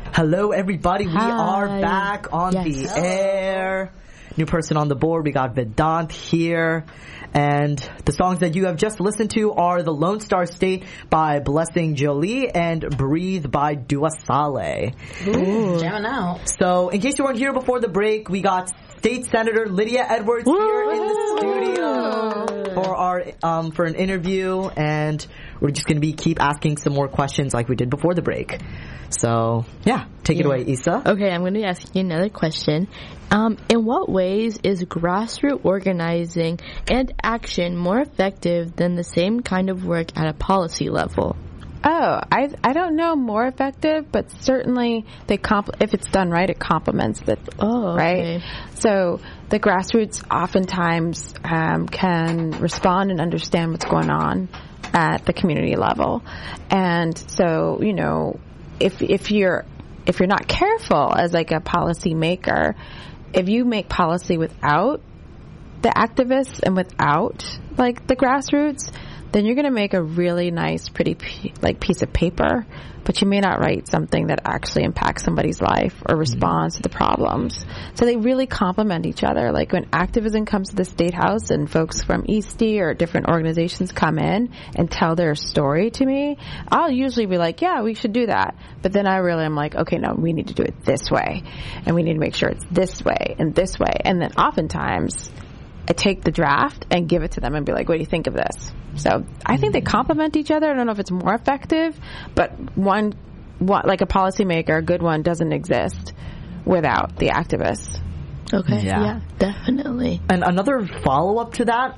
Hello, everybody. We are back on the air. New person on the board. We got Vedant here. And the songs that you have just listened to are The Lone Star State by Blessing Jolie and Breathe by Dua Saleh. Jamming out. So, in case you weren't here before the break, we got State Senator Lydia Edwards here in the studio for our for an interview, and we're just going to keep asking some more questions like we did before the break. So, take it away, Issa. Okay, I'm going to ask you another question. In what ways is grassroots organizing and action more effective than the same kind of work at a policy level? Oh, I don't know more effective, but certainly if it's done right, it complements it. Oh, okay. Right? So the grassroots oftentimes can respond and understand what's going on at the community level. And so, if you're not careful as like a policy maker, if you make policy without the activists and without like the grassroots, then you're going to make a really nice, pretty piece of paper, but you may not write something that actually impacts somebody's life or responds to the problems. So they really complement each other. Like when activism comes to the State House and folks from Eastie or different organizations come in and tell their story to me, I'll usually be like, yeah, we should do that. But then I really am like, okay, no, we need to do it this way. And we need to make sure it's this way and this way. And then oftentimes I take the draft and give it to them and be like, what do you think of this? So I think they complement each other. I don't know if it's more effective, but one like a policymaker, a good one, doesn't exist without the activists. Okay, yeah, definitely. And another follow-up to that,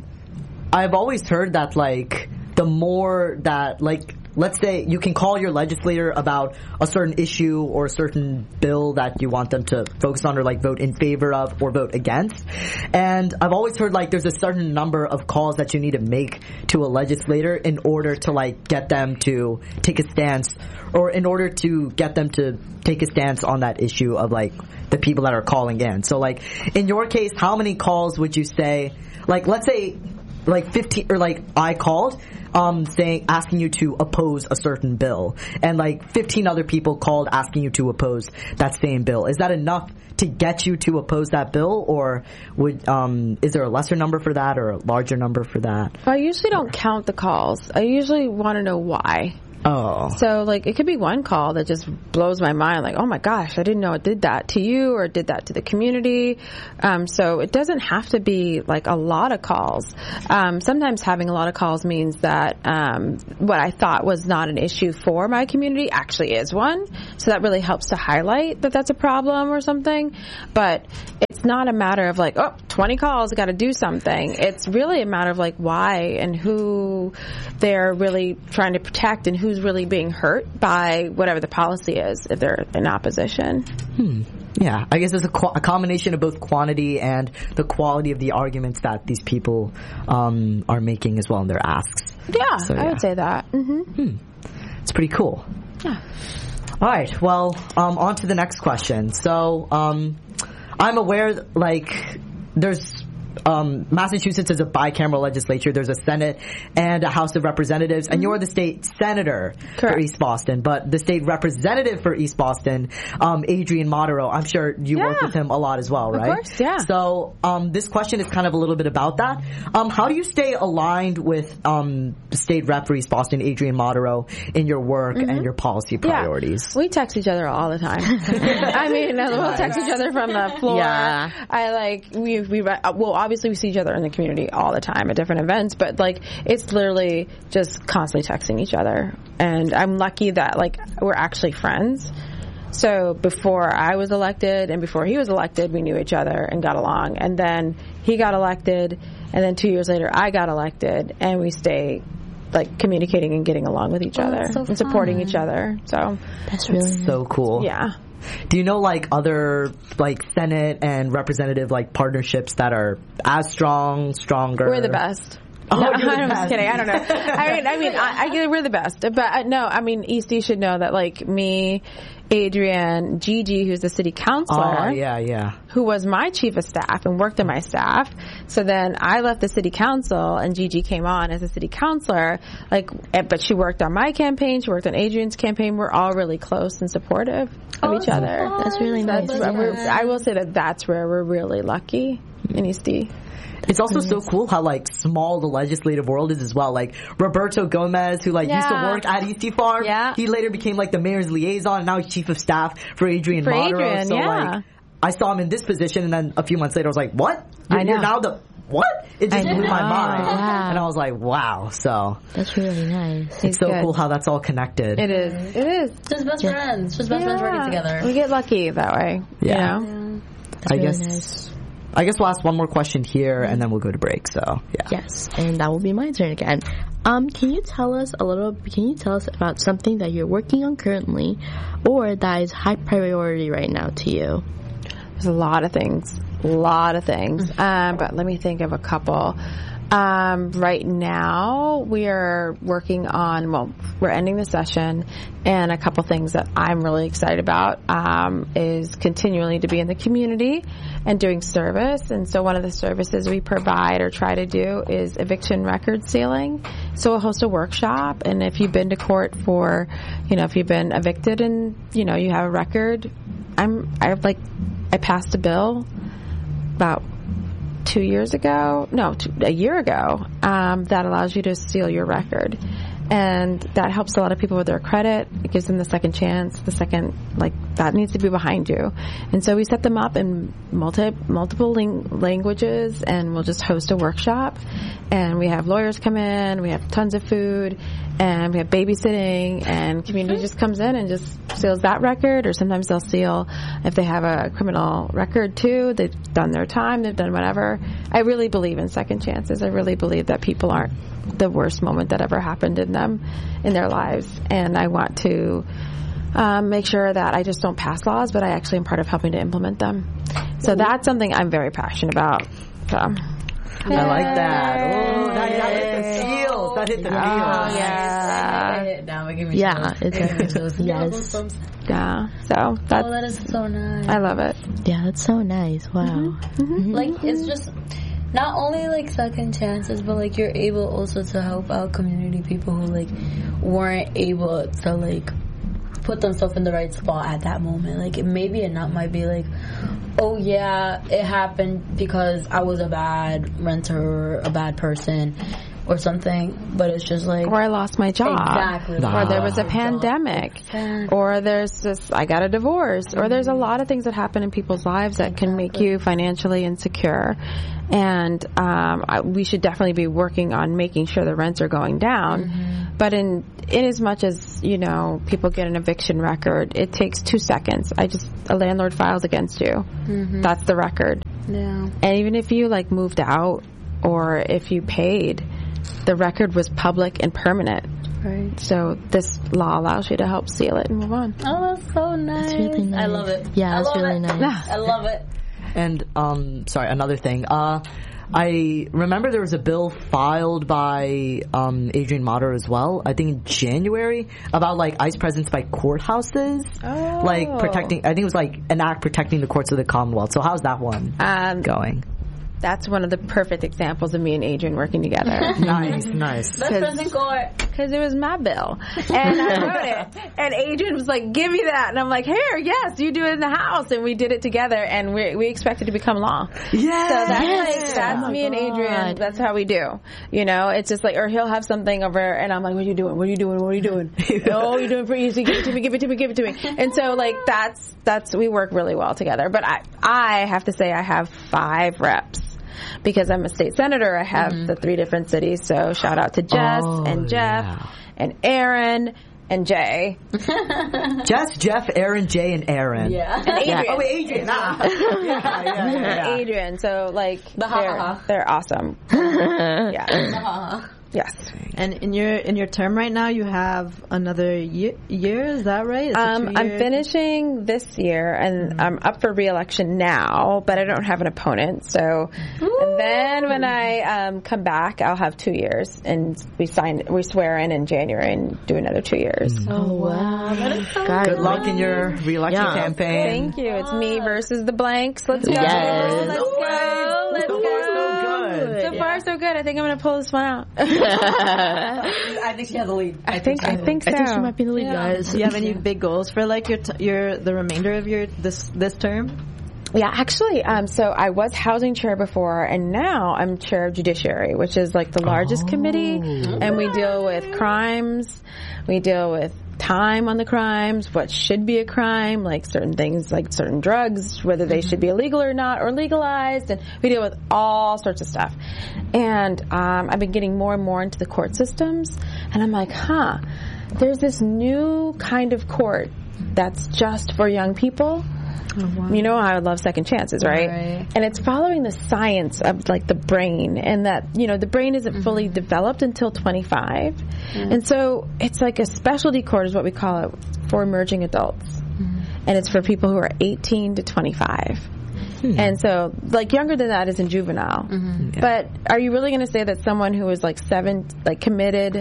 I've always heard that, like, the more that, like, let's say you can call your legislator about a certain issue or a certain bill that you want them to focus on or like vote in favor of or vote against. And I've always heard like there's a certain number of calls that you need to make to a legislator in order to like get them to take a stance or in order to get them to take a stance on that issue of like the people that are calling in. So like in your case, how many calls would you say, like let's say like 15 or like I called asking you to oppose a certain bill, and like 15 other people called asking you to oppose that same bill. Is that enough to get you to oppose that bill, or would is there a lesser number for that or a larger number for that? I usually don't count the calls. I usually want to know why. Oh. So, like, it could be one call that just blows my mind, like, oh my gosh, I didn't know it did that to you or did that to the community. So it doesn't have to be, like, a lot of calls. Sometimes having a lot of calls means that what I thought was not an issue for my community actually is one. So that really helps to highlight that that's a problem or something. But it's not a matter of, like, 20 calls, got to do something. It's really a matter of, like, why and who they're really trying to protect and who's really being hurt by whatever the policy is if they're in opposition. Yeah, I guess it's a combination of both quantity and the quality of the arguments that these people are making as well in their asks. Yeah, so, I would say that. It's pretty cool. Yeah. All right, well, on to the next question. So, I'm aware, like, there's Massachusetts is a bicameral legislature. There's a Senate and a House of Representatives, and you're the state senator for East Boston. But the state representative for East Boston, Adrian Modero, I'm sure you work with him a lot as well, right? Of course, yeah. So this question is kind of a little bit about that. How do you stay aligned with the state rep for East Boston, Adrian Modero, in your work and your policy priorities? Yeah. We text each other all the time. I mean, we'll text each other from the floor. Yeah. Obviously we see each other in the community all the time at different events, but like it's literally just constantly texting each other. And I'm lucky that like we're actually friends. So before I was elected and before he was elected, we knew each other and got along. And then he got elected, and then 2 years later I got elected, and we stay like communicating and getting along with each other and supporting each other. So that's really so cool. Yeah. Do you know like other like Senate and representative like partnerships that are as strong, stronger? We're the best. Oh, No, you're the I'm just best. kidding. I don't know. We're the best. But no, I mean, Eastie should know that, like, me, Adrienne, Gigi, who's the city counselor. Oh, yeah. Who was my chief of staff and worked on my staff. So then I left the city council and Gigi came on as a city councilor. But she worked on my campaign. She worked on Adrienne's campaign. We're all really close and supportive of each other. That's really nice. I will say that's where we're really lucky in Eastie. It's also so cool how, like, small the legislative world is as well. Like, Roberto Gomez, who, like, used to work at Eastie Farm. Yeah. He later became, like, the mayor's liaison, and now he's chief of staff for Adrienne Modero. So, like, I saw him in this position, and then a few months later, I was like, what? You're now the... What? It just blew my mind. Wow. And I was like, wow. So... That's really nice. It's so cool how that's all connected. It is. Just best friends. Just best friends working together. We get lucky that way. Yeah. You know? That's really nice. I guess we'll ask one more question here, and then we'll go to break. So, yeah. Yes, and that will be my turn again. Can you tell us about something that you're working on currently, or that is high priority right now to you? There's a lot of things. But let me think of a couple. Right now, we are working on, we're ending the session, and a couple things that I'm really excited about is continually to be in the community and doing service. And so one of the services we provide or try to do is eviction record sealing. So we'll host a workshop, and if you've been to court for, if you've been evicted and, you have a record, I passed a bill about a year ago, that allows you to seal your record. And that helps a lot of people with their credit. It gives them the second chance, that needs to be behind you. And so we set them up in multiple languages, and we'll just host a workshop. And we have lawyers come in, we have tons of food, and we have babysitting, and community just comes in and just seals that record, or sometimes they'll seal if they have a criminal record too. They've done their time, they've done whatever. I really believe in second chances. I really believe that people aren't the worst moment that ever happened in their lives, and I want to make sure that I just don't pass laws, but I actually am part of helping to implement them. So that's something I'm very passionate about. So. I like that. Oh, that hit the feels. That hit the feels. Yeah. Now it gives me Yes. Yeah. So that is so nice. I love it. Yeah, that's so nice. Wow. Like, it's just not only like second chances, but like you're able also to help out community people who like weren't able to like put themselves in the right spot at that moment. Like, maybe a nut might be like, oh yeah, it happened because I was a bad renter or a bad person or something, but it's just like, or I lost my job, exactly, or there was a pandemic, or I got a divorce, or there's a lot of things that happen in people's lives that can make you financially insecure, and we should definitely be working on making sure the rents are going down. But in as much as people get an eviction record, it takes 2 seconds. A landlord files against you. That's the record. Yeah. And even if you moved out, or if you paid, the record was public and permanent. Right. So this law allows you to help seal it and move on. Oh, that's so nice. That's really nice. I love it. Yeah, that's really nice. I love it. And sorry, another thing. I remember there was a bill filed by Adrienne Modero as well, I think in January, about ICE presence by courthouses. Protecting, I think it was an act protecting the courts of the Commonwealth. So how's that one going? That's one of the perfect examples of me and Adrienne working together. Nice. Best friends in court. Because it was my bill. And I wrote it. And Adrienne was like, give me that. And I'm like, here, yes, you do it in the house. And we did it together, and we expect it to become law. Yes. So that's me and Adrienne. That's how we do. It's just or he'll have something over, and I'm like, what are you doing? What are you doing? What are you doing? Oh, you're doing pretty easy. Give it to me, give it to me, give it to me. And so, that's, we work really well together. But I have to say I have 5 reps. Because I'm a state senator, I have the 3 different cities. So shout out to Jess and Jeff and Aaron and Jay. Jess, Jeff, Aaron, Jay, and Aaron. Yeah. And Adrienne. Oh, Adrienne. Adrienne. So they're awesome. Yeah. Yes. And in your term right now, you have another year. Is that right? I'm finishing this year, and I'm up for re-election now, but I don't have an opponent. So, and then when I come back, I'll have 2 years, and we swear in January and do another 2 years. Oh, wow. Good luck in your re-election campaign. Thank you. It's me versus the blanks. Let's go. Yes. Let's go. Let's go. So far, so good. I think I'm going to pull this one out. I think she has a lead. I think so. I think she might be the lead, guys. Do you have any big goals for like the remainder of this term? Yeah, actually, so I was housing chair before, and now I'm chair of judiciary, which is like the largest committee, and we deal with crimes, we deal with time on the crimes, what should be a crime, like certain things, like certain drugs, whether they should be illegal or not, or legalized, and we deal with all sorts of stuff. And I've been getting more and more into the court systems, and I'm like, there's this new kind of court that's just for young people. Oh, wow. You know how I love second chances, right? And it's following the science of like the brain, and that, you know, the brain isn't fully developed until 25. And so it's like a specialty court is what we call it for emerging adults. And it's for people who are 18 to 25. And so like younger than that is in juvenile. But are you really going to say that someone who is like committed,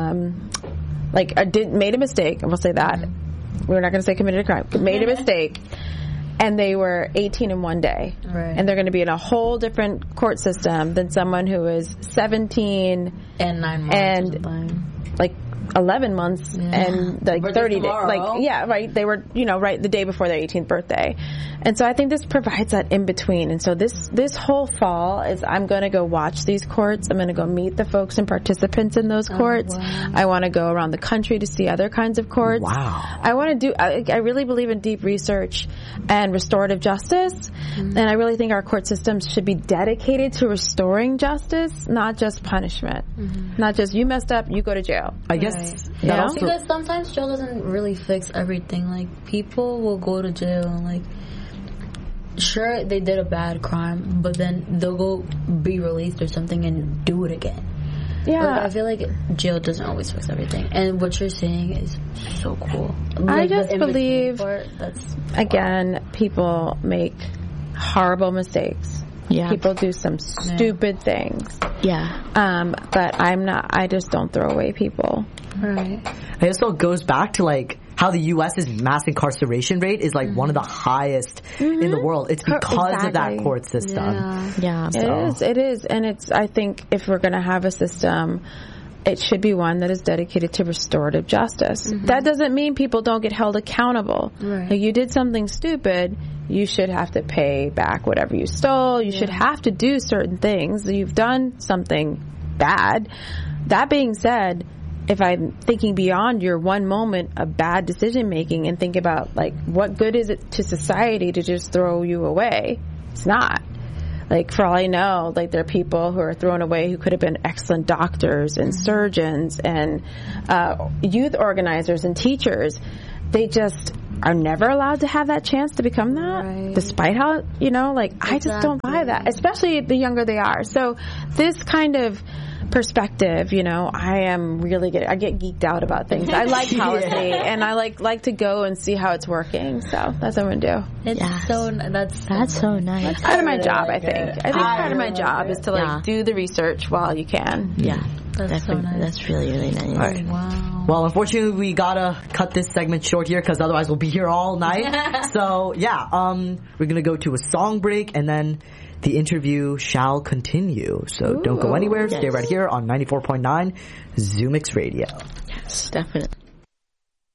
made a mistake, and we'll say that. We're not going to say committed a crime, made a mistake, and they were 18 in one day. And they're going to be in a whole different court system than someone who is 17 and 9 months and like 11 months and like 30 days. Like, they were, the day before their 18th birthday. And so I think this provides that in between. And so this whole fall is I'm going to go watch these courts. I'm going to go meet the folks and participants in those courts. I want to go around the country to see other kinds of courts. I want to I really believe in deep research and restorative justice. And I really think our court systems should be dedicated to restoring justice, not just punishment. Not just you messed up, you go to jail. I guess because sometimes jail doesn't really fix everything. Like, people will go to jail and like, sure, they did a bad crime, but then they'll go be released or something and do it again. Like, I feel like jail doesn't always fix everything, and what you're saying is so cool. I just believe again, people make horrible mistakes. People do some stupid things. But I just don't throw away people. It also goes back to like how the U.S.'s mass incarceration rate is like one of the highest in the world. It's because of that court system. It is. And I think if we're going to have a system, it should be one that is dedicated to restorative justice. That doesn't mean people don't get held accountable. Like, you did something stupid, you should have to pay back whatever you stole. You should have to do certain things. You've done something bad. That being said, if I'm thinking beyond your one moment of bad decision making and think about like what good is it to society to just throw you away? It's not. Like, for all I know, like, there are people who are thrown away who could have been excellent doctors and surgeons and youth organizers and teachers. They just are never allowed to have that chance to become that, despite how, I just don't buy that, especially the younger they are. So this kind of perspective, I am really good. I get geeked out about things. I like policy and I like to go and see how it's working. So that's what I'm gonna do. That's so nice. That's part of my job, I think. I think part of my job is to do the research while you can. That's so nice. That's really, really nice. Right. Wow. Well, unfortunately, we gotta cut this segment short here because otherwise we'll be here all night. So we're gonna go to a song break and then the interview shall continue. So don't go anywhere. Stay right here on 94.9 ZooMix Radio. Yes, definitely.